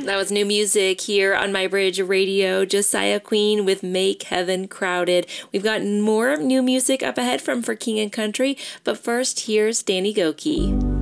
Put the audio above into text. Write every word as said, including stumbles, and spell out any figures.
That was new music here on My Bridge Radio. Josiah Queen with Make Heaven Crowded. We've got more new music up ahead from For King and Country, but first, here's Danny Gokey.